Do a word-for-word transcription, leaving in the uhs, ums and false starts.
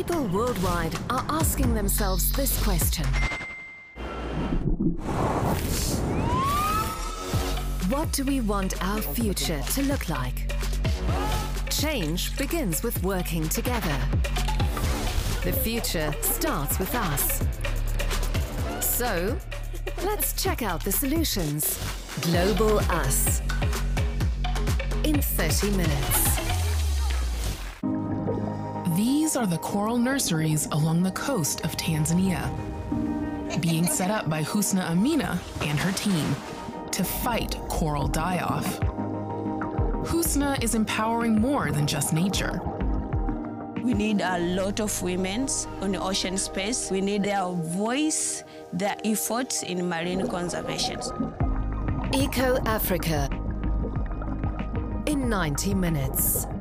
People worldwide are asking themselves this question. What do we want our future to look like? Change begins with working together. The future starts with us. So, let's check out the solutions. Global Us. In thirty minutes. These are the coral nurseries along the coast of Tanzania, being set up by Husna Amina and her team to fight coral die-off. Husna is empowering more than just nature. We need a lot of women on the ocean space. We need their voice, their efforts in marine conservation. Eco Africa in ninety minutes.